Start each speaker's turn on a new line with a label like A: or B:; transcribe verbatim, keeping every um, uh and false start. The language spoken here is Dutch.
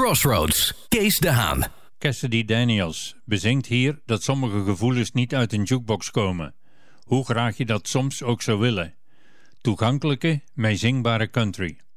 A: Crossroads, Kees de Haan.
B: Cassidy Daniels bezingt hier dat sommige gevoelens niet uit een jukebox komen. Hoe graag je dat soms ook zou willen. Toegankelijke, meezingbare country.